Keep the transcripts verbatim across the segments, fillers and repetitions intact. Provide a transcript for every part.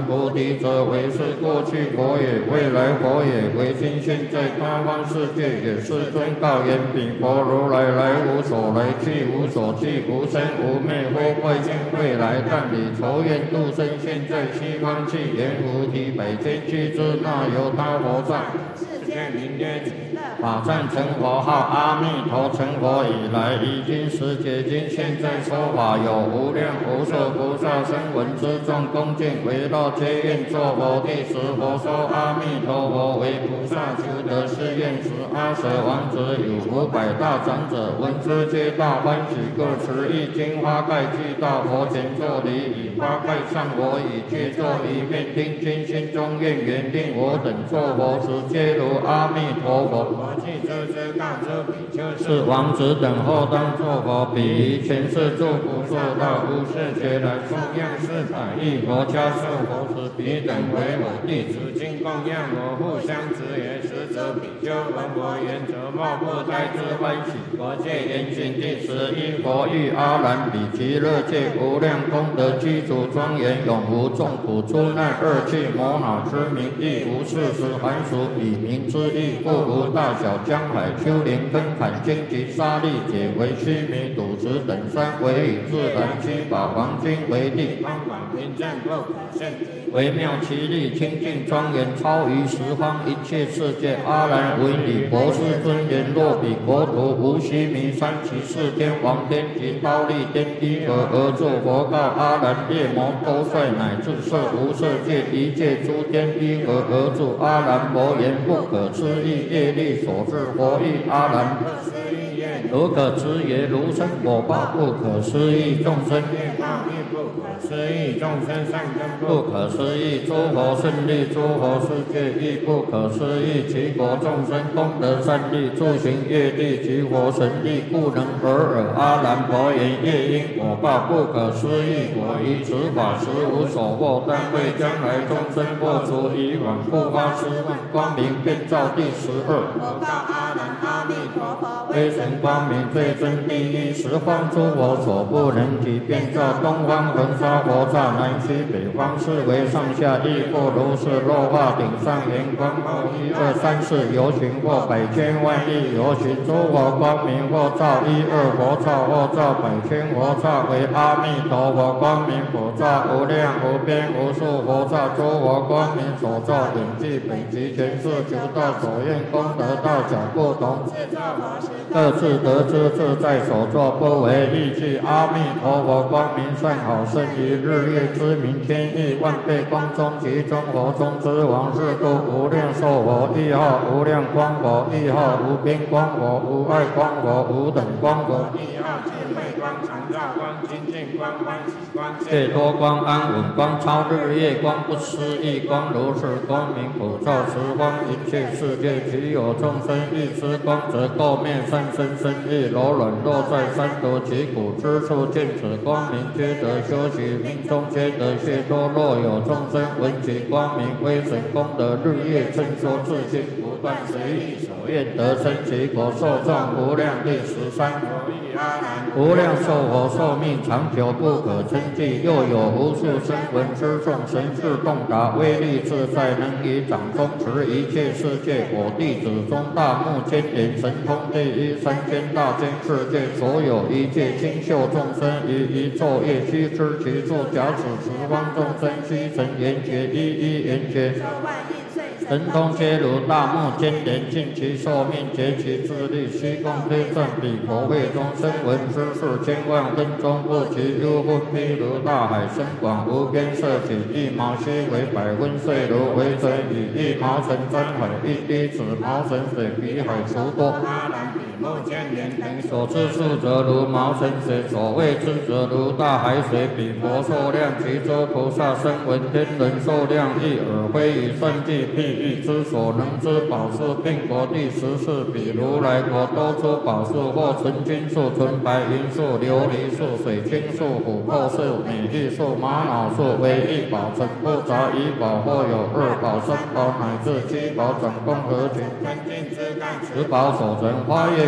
菩提者，为是过去佛也，未来佛也，为今现在他方世界也。世尊告言：彼佛如来来无所来，去无所去，无生无灭，或怪现未来。但以仇怨度生，现在西方去，言菩提百千俱胝，那由他佛在。世界名曰法赞成佛号阿弥陀，成佛以来，已经十劫经，现在说法有无量无数菩萨声闻之众，恭敬围绕皆愿作佛。第十佛说阿弥陀佛为菩萨求得是愿时，阿舍王子有五百大长者，闻之皆大欢喜，各持一金花盖具到佛前作礼，以花盖上我以具作一遍，听经心中愿缘，令我等作佛时，皆如阿弥陀佛。我既知之告知比丘，是王子等后当作佛，彼于前世诸不受到无世劫来供养四百亿佛家受佛时，彼等为我弟子，今供养我，互相执言。实则比丘闻我言者，莫不胎之欢喜。佛戒严谨第十一佛欲阿难比极乐界无量功德具足庄严，永无众苦出难恶趣魔恼之名，亦无事实凡俗以名之意，故无大小江海丘陵根坎荆棘沙砾解为须弥赌石等山，为以自然七宝黄金为地，方广平正不可胜，微妙其力清净庄严，超于十方一切世界。阿难闻彼博士尊言：若彼国土无须弥山，其四天王天及忉利天依何而住？佛告阿难：夜魔多帅乃至色无色界一切诸天依何而住？阿难佛言：不可思议业力所致。佛欲阿难：如可知也，如生果报不可思议，众生业报亦不可思议，众生善根不可思议，诸佛胜利，诸佛世界亦不可思议，其国众生功德善利，诸行业力及佛神力，故能尔尔。阿难佛言：业因果报不可思议，我于此法实无所获，但为将来众生破除以往不发失望，光明遍照。第十二佛告阿难：阿弥陀佛威神光明最真第一，十方诸佛所不能及，遍照东方恒沙佛刹，南西北方四维上下亦复如是。若化顶上圆光，后一二三四游行，或百千万亿游行，诸佛光明或照一二佛刹，或照百千佛刹，为阿弥陀佛光明佛刹，无量无边无数佛刹，诸佛光明所照远近北极全是求道所愿功德大小不同，各自得知自在所作，不为意计。阿弥陀佛光明善好，胜于日月之明，千亿万倍光中及中佛中之王，是故无量寿佛亦号无量光佛，亦号无边光佛，无碍光佛，无等光佛，亦号智慧光、常照光、清净光、欢喜光、解脱光、安稳光、超日月光、不思议光，如是光明普照十方一切世界。其有众生欲知光，则垢面善身身意柔软，落在三毒其苦之处，见此光明，皆得修习，命中皆得解脱。若有众生闻其光明威神功德，日夜称说自信，不断随意所愿得生其果，寿状无量。第十三佛欲阿难：无量寿佛寿命长久，不可称计，又有无数声闻之众，神智洞达，威力自在，能以掌中持一切世界。我弟子中大目犍连，神通第一，三千大千世界所有一切清秀众生，于一昼夜须知其处。假使十方众生悉成圆觉，一一圆觉，神通皆如大目犍连，尽其寿命，竭其智力，虚空推算彼佛会中声闻之事，千万分钟不及。幽分譬如大海深广无边，色起一毛须为百分岁如，为水以一毛尘沾海，一滴子毛尘水比海除多。阿难比目犍连等所知数则如毛尘水，所谓智则如大海水。彼佛寿量及诸菩萨声闻天人寿量亦尔，非以算计譬喻之所能知宝树，并国第十四。比如来国多出宝树，或纯金树、纯白银树、琉璃树、水青树、琥珀树、美玉树、玛瑙树，为一宝成不杂一宝，或有二宝、三宝乃至七宝，总共合群，分尽枝干，十宝所成，花叶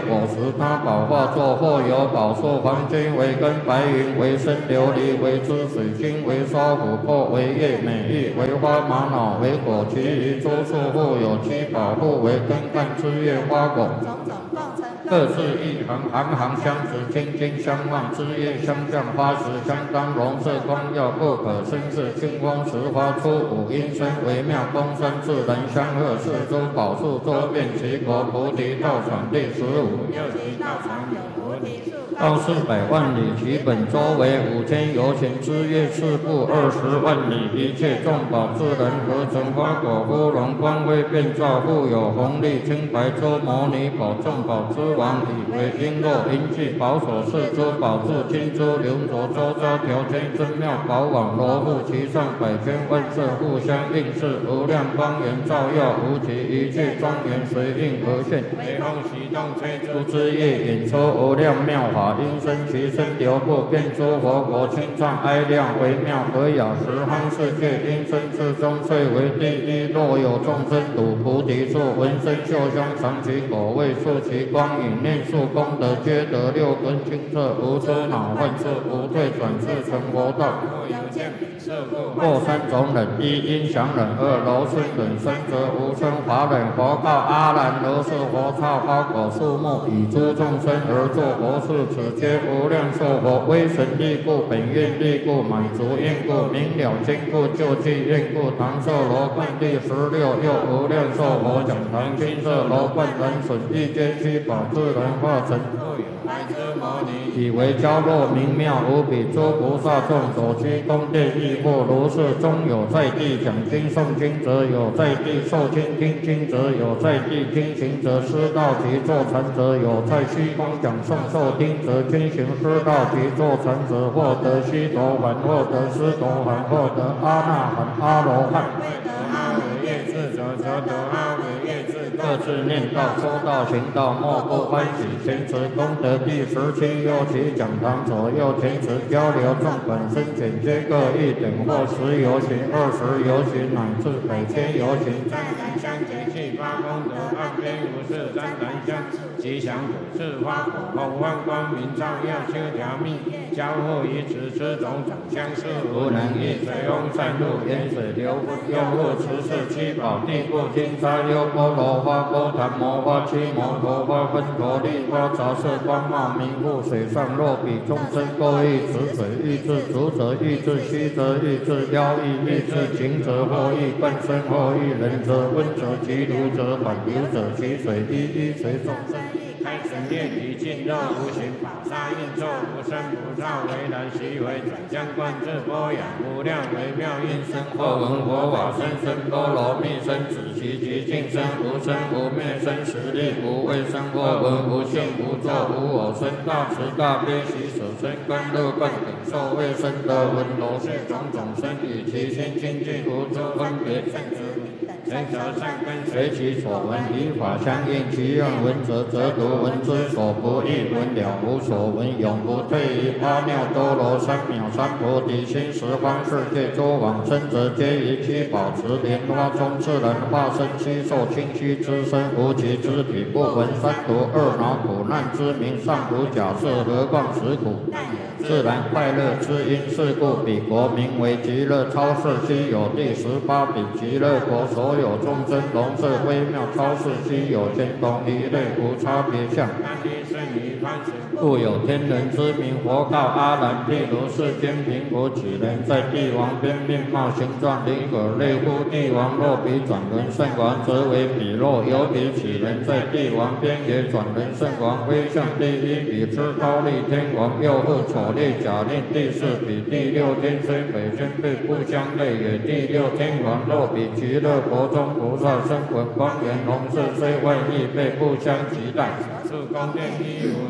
果实，他宝化作或有宝树，黄金为根，白云为身，琉璃为枝，水晶为梢，琥珀为叶，美玉为花，玛瑙为果，其余诸树互有七宝，互为根干枝叶花果。各自一行，行行相持，金金相望，枝叶相向，花实相当，容色光耀，不可生视。清风时发出五音声，微妙风声，自然相和。四周宝树周遍其国，菩提道场第十五。 菩提道场有菩提树， 高四百万里，其本周为五千由前，枝叶四部二十万里，一切众宝自然合成，花果芙蓉光辉遍照，互有红丽清白周摩尼宝，众宝之王，以为璎珞银器宝所饰，珠宝柱金珠流浊，周遭条圈真妙宝网，罗布其上百千万色，互相映饰，无量光源照耀无极，一切庄严随应而现， 微风习动吹诸枝叶引出无量妙法，音声其声流布，遍诸佛国，清唱哀亮，微妙和雅，十方世界音声之中最为第一。若有众生睹菩提树，闻声嗅香，尝其果味，触其光影，念数功德，皆得六根清澈，无遮恼患世，无退转世，成佛道。 有见彼色故， 或三种忍：一音响忍，二柔顺忍，三则无生法忍。佛告阿难：如是佛刹花果树木，以诸众生而作佛事，此皆无量寿佛，威神力故，本愿力故，满足愿故，明了坚固，救济愿故。唐寿罗冠第十六，又无量寿佛讲堂，金色罗冠然损，一皆七宝自然化成。 来之摩尼， 以为娇弱明妙无比，诸菩萨众所居宫殿亦或如是。中有在地讲经诵经者，有在地受经听经者，有在地听行者，师道及坐禅者，有在虚空讲诵受听者，经行师道及坐禅者，获得须陀洹，获得斯陀含，获得阿那含、阿罗汉。 未得阿惟越智者，则得阿惟越智。 各自念道、说道、行道，莫不欢喜。前持功德第十七，右其讲堂左右前持交流，众本身简皆各一等，或十由行、二十由行，乃至百千由行。 湛然相结气发功德，岸边无事湛然相吉祥果是花果，红万光明照耀修条密，交互于此之种种相似，无能易水翁散入， 盐水流不又复持是七宝地不金沙优波罗花波檀摩花七摩陀花分陀利花杂色光茂明护水上若比众生各异此水欲至足者欲至虚则欲至妖异欲至情者或欲半身或欲人者温者其如者反流者其水一一随众生开神炼体尽肉无形法沙应作无生不造为然习为转相观自波养无量微妙应声或闻佛法声声波罗蜜声子其极尽声无生无灭生实力无畏生或闻无性无作无我生大慈大悲喜舍身观乐观等受未生得闻罗是种种生与其心清净无诸分别圣者神者善根随其所闻以法相应，其愿闻者则读闻之所不异闻了无所闻，永不退于阿耨多罗三藐三菩提心。十方世界诸往生者，皆于七宝池莲花中自然化身，悉受清虚之身，无其肢体，不闻三毒二恼苦难之名，尚无假设，何况实苦？自然快乐之因，是故彼国名为极乐超世，悉有第十八比极乐国，所有众生容色微妙超世，悉有天同一类，无差别相。故有天人之名。佛告阿难：譬如世间贫苦几人，在帝王边面貌形状灵可类乎？帝王若比转轮圣王，则为彼若有比几人，在帝王边也转轮圣王，威相第一比之高丽天王，又复丑烈假令第四比第六天虽北宣对不相类也。第六天王若比极乐国中菩萨生闻光源红色，虽万亿倍不相及待。 是宫殿一无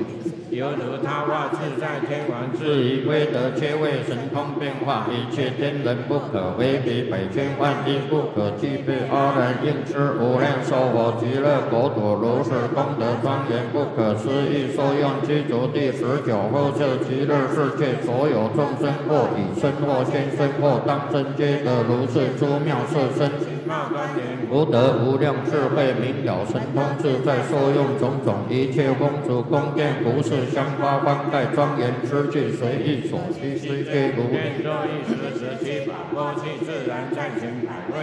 犹如他化自在天王是之以威德切为神通变化，一切天人不可为比，百千万亿不可计备。阿难应知无量寿佛极乐国土，如是功德庄严不可思议，受用具足第十九后设极乐世界，所有众生或已生或现生或当生，皆得如是诸妙色身。 貌端严， 福德无量智慧明了神通自在，受用种种一切风烛宫殿服饰香花方盖庄严之具，随意所需，悉皆如。 愿作一时时期，把过去自然暂行百味。